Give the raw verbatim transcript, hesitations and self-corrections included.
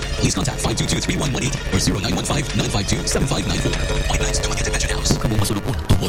Please contact five two two, three one one eight or zero nine one five, nine five two, seven five nine four. White Knights twentieth Adventure House. Huwag ka mong masulok mo. Tuwa